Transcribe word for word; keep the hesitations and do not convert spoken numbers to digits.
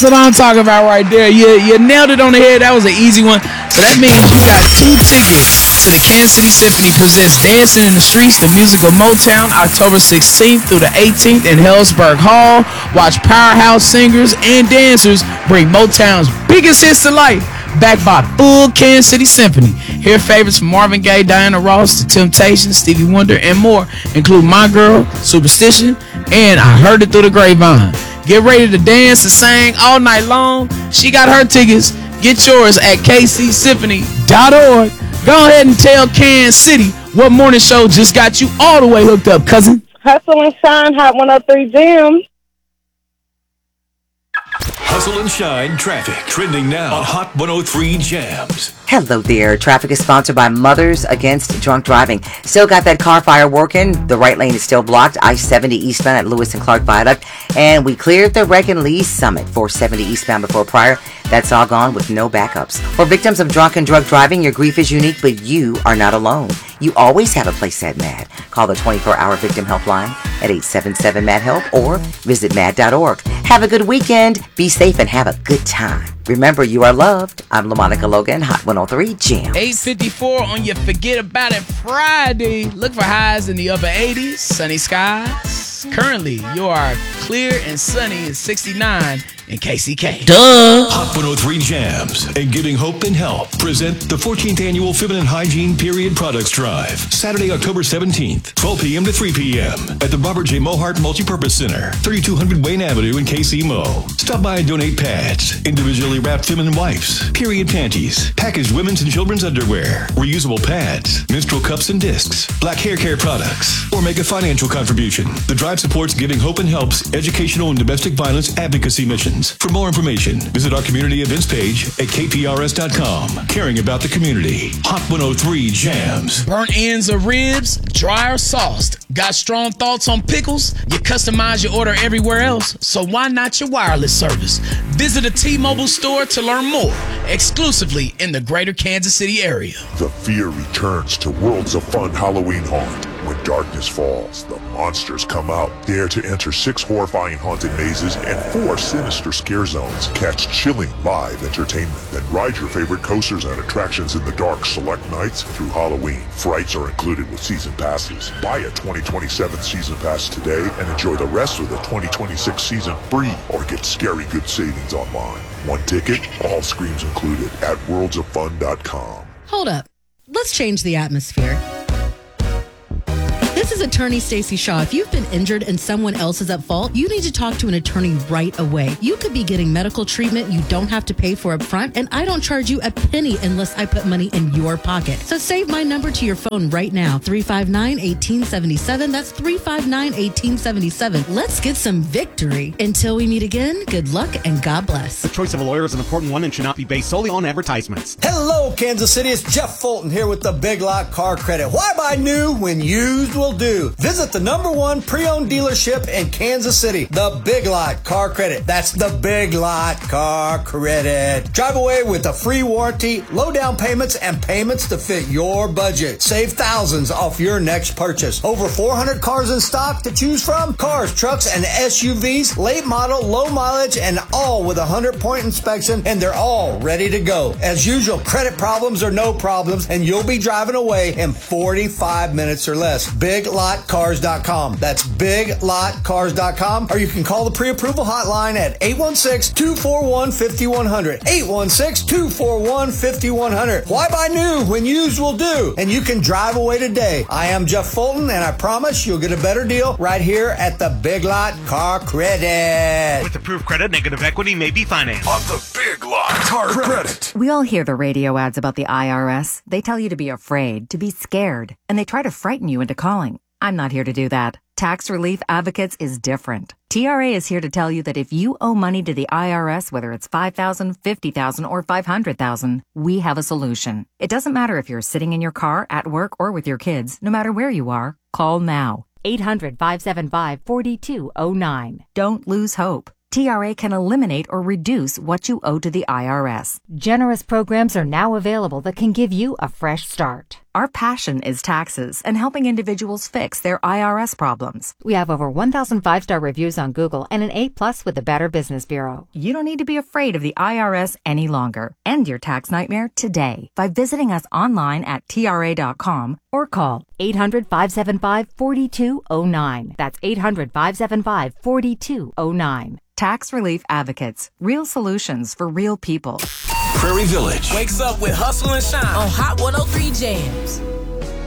That's what I'm talking about right there. You, you nailed it on the head. That was an easy one. So that means you got two tickets to the Kansas City Symphony presents Dancing in the Streets, the music of Motown, October sixteenth through the eighteenth in Hillsburg Hall. Watch powerhouse singers and dancers bring Motown's biggest hits to life, backed by full Kansas City Symphony. Hear favorites from Marvin Gaye, Diana Ross, The Temptations, Stevie Wonder, and more, include My Girl, Superstition, and I Heard It Through the Grapevine. Get ready to dance and sing all night long. She got her tickets. Get yours at k c symphony dot org. Go ahead and tell Kansas City what morning show just got you all the way hooked up, cousin. Hustle and Shine, Hot one oh three Jam. Hustle and Shine traffic trending now on Hot one oh three Jams. Hello there. Traffic is sponsored by Mothers Against Drunk Driving. Still got that car fire working. The right lane is still blocked. I seventy eastbound at Lewis and Clark Viaduct. And we cleared the Reagan Lee Summit for seventy eastbound before prior. That's all gone with no backups. For victims of drunk and drug driving, your grief is unique, but you are not alone. You always have a place at M A D. Call the twenty-four hour victim helpline at eight seven seven M A D HELP or visit mad dot org. Have a good weekend. Be safe and have a good time. Remember, you are loved. I'm LaMonica Logan, Hot one oh three Jams. eight fifty-four on your Forget About It Friday. Look for highs in the upper eighties, sunny skies. Currently, you are clear and sunny at sixty-nine in K C K. Duh! Hot one oh three Jams and Giving Hope and Help present the fourteenth Annual Feminine Hygiene Period Products Drive. Saturday, October seventeenth, twelve p.m. to three p.m. at the Robert J. Mohart Multipurpose Center, thirty-two hundred Wayne Avenue in K C Mo. Stop by and donate pads, individually wrapped feminine wipes, period panties, packaged women's and children's underwear, reusable pads, menstrual cups and discs, black hair care products, or make a financial contribution. The drive supports Giving Hope and Help's educational and domestic violence advocacy missions. For more information, visit our community events page at k p r s dot com. Caring about the community. Hot one oh three Jams. Burnt ends of ribs, dry or sauced. Got strong thoughts on pickles? You customize your order everywhere else, so why not your wireless service? Visit a T-Mobile store to learn more, exclusively in the greater Kansas City area. The fear returns to Worlds of Fun Halloween Haunt. When darkness falls, the monsters come out. Dare to enter six horrifying haunted mazes and four sinister scare zones. Catch chilling live entertainment. Then ride your favorite coasters and attractions in the dark select nights through Halloween. Frights are included with season passes. Buy a twenty twenty-seven season pass today and enjoy the rest of the twenty twenty-six season free, or get scary good savings online. One ticket, all screams included at worlds of fun dot com. Hold up. Let's change the atmosphere. This is attorney Stacey Shaw. If you've been injured and someone else is at fault, you need to talk to an attorney right away. You could be getting medical treatment you don't have to pay for up front, and I don't charge you a penny unless I put money in your pocket. So save my number to your phone right now, three five nine, one eight seven seven. That's three five nine, one eight seven seven. Let's get some victory. Until we meet again, good luck and God bless. The choice of a lawyer is an important one and should not be based solely on advertisements. Hello, Kansas City. It's Jeff Fulton here with the Big Lot Car Credit. Why buy new when used will do? Visit the number one pre-owned dealership in Kansas City, the Big Lot Car Credit. That's the Big Lot Car Credit. Drive away with a free warranty, low down payments, and payments to fit your budget. Save thousands off your next purchase. Over four hundred cars in stock to choose from. Cars, trucks, and S U Vs, late model, low mileage, and all with a one hundred point inspection, and they're all ready to go. As usual, credit problems or no problems, and you'll be driving away in forty-five minutes or less. Big Lot Cars dot com. That's Big Lot Cars dot com. Or you can call the pre-approval hotline at eight one six, two four one, five one zero zero. eight one six, two four one, five one zero zero. Why buy new when used will do? And you can drive away today. I am Jeff Fulton, and I promise you'll get a better deal right here at the Big Lot Car Credit. With approved credit, negative equity may be financed. On the Big Lot Car Credit. We all hear the radio ads about the I R S. They tell you to be afraid, to be scared, and they try to frighten you into calling. I'm not here to do that. Tax Relief Advocates is different. T R A is here to tell you that if you owe money to the I R S, whether it's five thousand dollars, fifty thousand dollars, or five hundred thousand dollars, we have a solution. It doesn't matter if you're sitting in your car, at work, or with your kids. No matter where you are, call now. eight hundred, five seven five, four two zero nine. Don't lose hope. T R A can eliminate or reduce what you owe to the I R S. Generous programs are now available that can give you a fresh start. Our passion is taxes and helping individuals fix their I R S problems. We have over one thousand five-star reviews on Google and an A plus with the Better Business Bureau. You don't need to be afraid of the I R S any longer. End your tax nightmare today by visiting us online at T R A dot com or call eight hundred, five seven five, four two zero nine. That's eight hundred, five seven five, four two zero nine. Tax Relief Advocates. Real solutions for real people. Prairie Village. Wakes up with Hustle and Shine on Hot one oh three Jams.